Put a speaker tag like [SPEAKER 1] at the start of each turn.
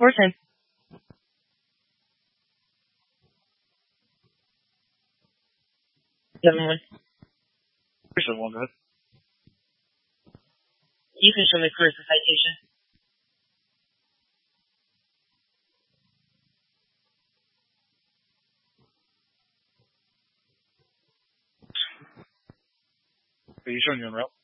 [SPEAKER 1] More time. Seven one.
[SPEAKER 2] Here's the one, good.
[SPEAKER 1] You can show me proof of citation.
[SPEAKER 2] Are you showing you on route?